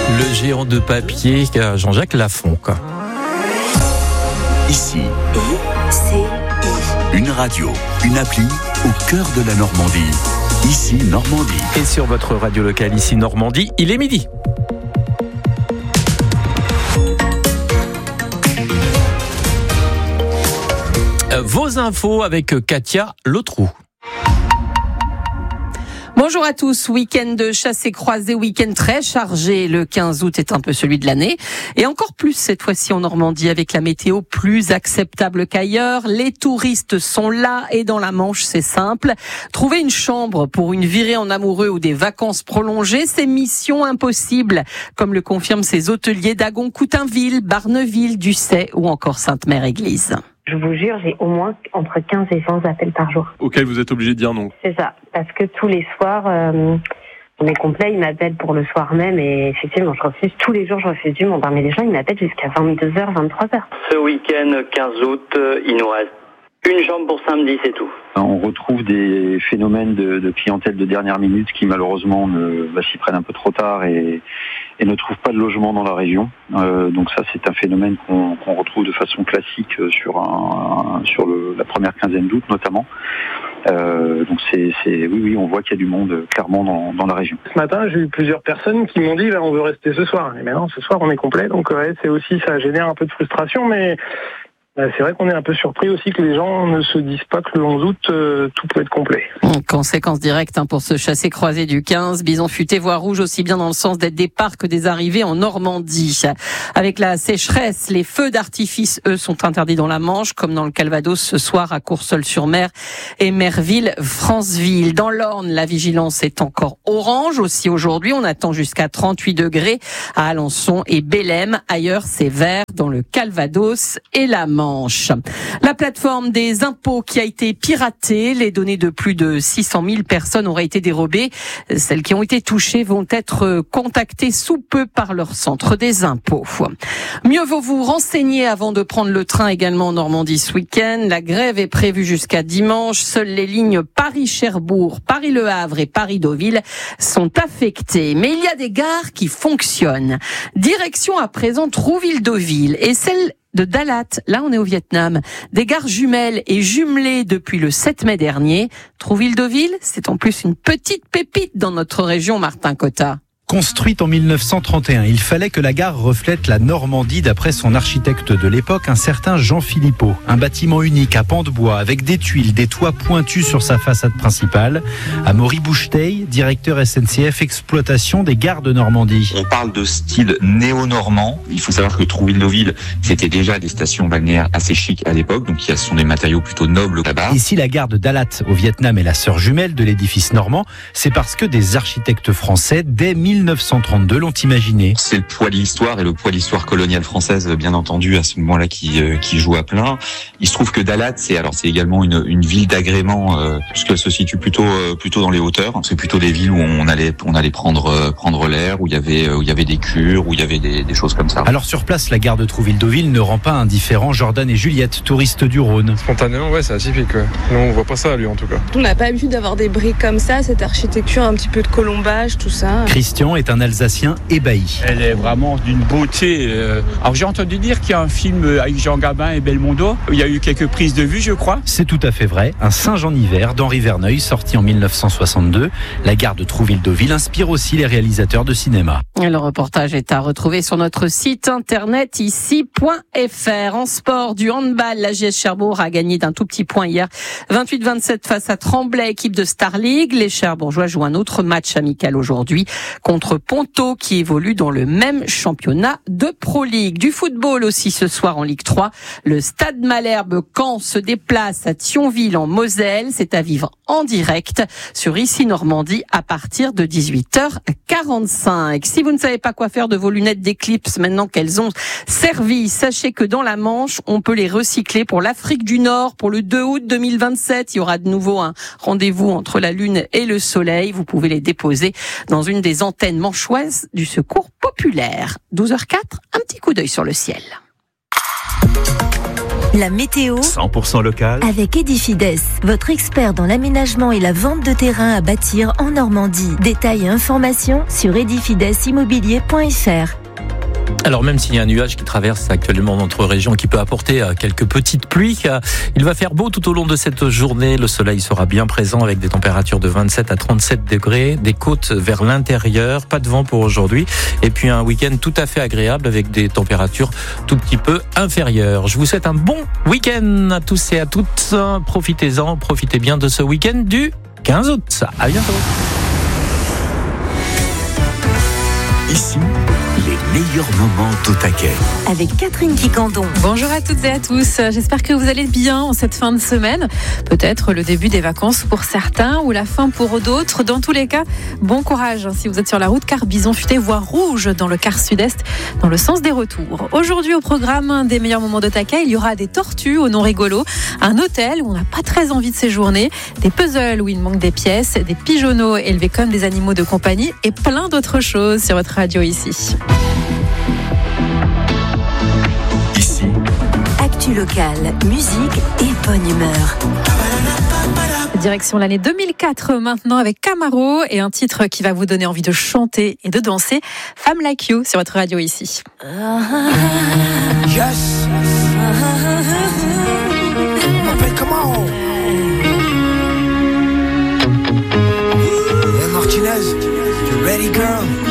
Le géant de papier, Jean-Jacques Lafont, quoi. Ici, une radio, une appli au cœur de la Normandie. Ici, Normandie. Et sur votre radio locale, ici, Normandie, il est midi. Vos infos avec Katia Lotrou. Bonjour à tous, week-end de chasse et croisée, week-end très chargé. Le 15 août est un peu celui de l'année. Et encore plus cette fois-ci en Normandie avec la météo plus acceptable qu'ailleurs. Les touristes sont là et dans la Manche, c'est simple. Trouver une chambre pour une virée en amoureux ou des vacances prolongées, c'est mission impossible. Comme le confirment ces hôteliers d'Agon-Coutainville, Barneville, Ducet ou encore Sainte-Mère-Église. Je vous jure, j'ai au moins entre 15 et 20 appels par jour. Auquel vous êtes obligé de dire non. C'est ça, parce que tous les soirs, on est complet, ils m'appellent pour le soir même et effectivement, je refuse. Tous les jours, je refuse du monde. Mais les gens, ils m'appellent jusqu'à 22h, 23h. Ce week-end 15 août, il nous reste une chambre pour samedi, c'est tout. On retrouve des phénomènes de clientèle de dernière minute qui malheureusement s'y prennent un peu trop tard et ne trouvent pas de logement dans la région. Donc ça, c'est un phénomène qu'on retrouve de façon classique sur la première quinzaine d'août notamment. Donc oui, on voit qu'il y a du monde clairement dans la région. Ce matin, j'ai eu plusieurs personnes qui m'ont dit on veut rester ce soir. Et maintenant, ce soir, on est complet. Donc c'est aussi, ça génère un peu de frustration, mais c'est vrai qu'on est un peu surpris aussi que les gens ne se disent pas que le 11 août, tout peut être complet. Conséquence directe pour ce chassé-croisé du 15. Bison futé, voie rouge, aussi bien dans le sens des départs que des arrivées en Normandie. Avec la sécheresse, les feux d'artifice, eux, sont interdits dans la Manche, comme dans le Calvados ce soir à Courseulles-sur-Mer et Merville-Franceville. Dans l'Orne, la vigilance est encore orange. Aussi aujourd'hui, on attend jusqu'à 38 degrés à Alençon et Bélem. Ailleurs, c'est vert dans le Calvados et la Manche. La plateforme des impôts qui a été piratée, les données de plus de 600 000 personnes auraient été dérobées. Celles qui ont été touchées vont être contactées sous peu par leur centre des impôts. Mieux vaut vous renseigner avant de prendre le train également en Normandie ce week-end. La grève est prévue jusqu'à dimanche. Seules les lignes Paris-Cherbourg, Paris-Le Havre et Paris-Deauville sont affectées. Mais il y a des gares qui fonctionnent. Direction à présent Trouville-Deauville et celle de Dalat, là on est au Vietnam. Des gares jumelles et jumelées depuis le 7 mai dernier. Trouville-Deauville, c'est en plus une petite pépite dans notre région, Martin Cotta. Construite en 1931, il fallait que la gare reflète la Normandie d'après son architecte de l'époque, un certain Jean Philippot. Un bâtiment unique à pans de bois, avec des tuiles, des toits pointus sur sa façade principale. Amaury Boucheteil, directeur SNCF exploitation des gares de Normandie. On parle de style néo-normand. Il faut savoir que Trouville-Deauville, c'était déjà des stations balnéaires assez chics à l'époque, donc ce sont des matériaux plutôt nobles là-bas. Ici, la gare de Dalat au Vietnam est la sœur jumelle de l'édifice normand. C'est parce que des architectes français, dès 1932 l'ont imaginé. C'est le poids de l'histoire et le poids de l'histoire coloniale française, bien entendu, à ce moment-là qui joue à plein. Il se trouve que Dalat, c'est également une ville d'agrément, puisqu'elle se situe plutôt dans les hauteurs. C'est plutôt des villes où on allait prendre l'air, où il y avait des cures, où il y avait des choses comme ça. Alors sur place, la gare de Trouville-Deauville ne rend pas indifférent Jordan et Juliette, touristes du Rhône. Spontanément, ouais, c'est atypique. Nous, on voit pas ça, lui, en tout cas. On n'a pas l'habitude d'avoir des briques comme ça, cette architecture, un petit peu de colombage, tout ça. Christian est un Alsacien ébahi. Elle est vraiment d'une beauté. Alors j'ai entendu dire qu'il y a un film avec Jean Gabin et Belmondo. Il y a eu quelques prises de vue, je crois. C'est tout à fait vrai. Un Saint-Jean-Hiver d'Henri Verneuil, sorti en 1962. La gare de Trouville-Deauville inspire aussi les réalisateurs de cinéma. Le reportage est à retrouver sur notre site internet ici.fr. En sport, du handball, la JS Cherbourg a gagné d'un tout petit point hier. 28-27 face à Tremblay, équipe de Star League. Les Cherbourgeois jouent un autre match amical aujourd'hui contre Ponto qui évolue dans le même championnat de Pro League. Du football aussi ce soir en Ligue 3. Le Stade Malherbe Caen se déplace à Thionville en Moselle. C'est à vivre en direct sur Ici Normandie à partir de 18h45. Si vous ne savez pas quoi faire de vos lunettes d'éclipse maintenant qu'elles ont servi, sachez que dans la Manche, on peut les recycler pour l'Afrique du Nord. Pour le 2 août 2027, il y aura de nouveau un rendez-vous entre la Lune et le Soleil. Vous pouvez les déposer dans une des antennes manchoises du Secours populaire. 12h04, un petit coup d'œil sur le ciel. La météo 100% local. avec Edifides, votre expert dans l'aménagement et la vente de terrain à bâtir en Normandie. Détails et informations sur edifidesimmobilier.fr. Alors même s'il y a un nuage qui traverse actuellement notre région qui peut apporter quelques petites pluies, il va faire beau tout au long de cette journée. Le soleil sera bien présent avec des températures de 27 à 37 degrés, des côtes vers l'intérieur, pas de vent pour aujourd'hui. Et puis un week-end tout à fait agréable avec des températures tout petit peu inférieures. Je vous souhaite un bon week-end à tous et à toutes. Profitez-en, profitez bien de ce week-end du 15 août. À bientôt. Ici, les meilleurs moments au taquet. Avec Catherine Quicandon. Bonjour à toutes et à tous, j'espère que vous allez bien en cette fin de semaine. Peut-être le début des vacances pour certains ou la fin pour d'autres. Dans tous les cas, bon courage si vous êtes sur la route car Bison Futé voie rouge dans le quart sud-est dans le sens des retours. Aujourd'hui au programme des meilleurs moments de taquet, il y aura des tortues au nom rigolo, un hôtel où on n'a pas très envie de séjourner, des puzzles où il manque des pièces, des pigeonneaux élevés comme des animaux de compagnie et plein d'autres choses sur votre radio ici. Ici, Actu locale, musique et bonne humeur. Direction l'année 2004 maintenant avec Camaro et un titre qui va vous donner envie de chanter et de danser, Femme Like You sur votre radio ici. Yes. M'appelle comment? Hey Martinez, you ready girl?